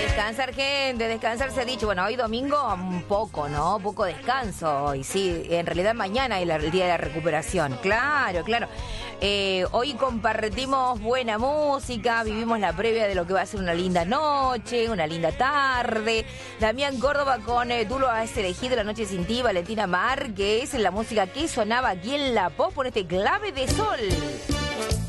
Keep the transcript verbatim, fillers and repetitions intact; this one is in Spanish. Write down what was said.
Descansar, gente, descansar se ha dicho. Bueno, hoy domingo un poco, ¿no? Poco descanso hoy, sí. En realidad mañana es el día de la recuperación. Claro, claro. Eh, hoy compartimos buena música, vivimos la previa de lo que va a ser una linda noche, una linda tarde. Damián Córdoba con eh, Tú lo has elegido, La noche sin ti, Valentina Márquez, la música que sonaba aquí en La Pop por este Clave de Sol.